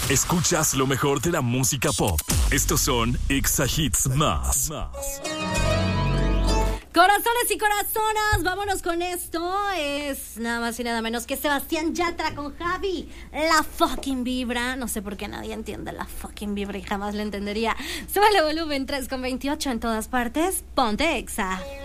Escuchas lo mejor de la música pop. Estos son Exa Hits Más. Corazones y corazonas, vámonos con esto. Es nada más y nada menos que Sebastián Yatra con Javi. La fucking vibra. No sé por qué nadie entiende la fucking vibra y jamás la entendería. Súbele volumen 3,28 en todas partes. Ponte Exa.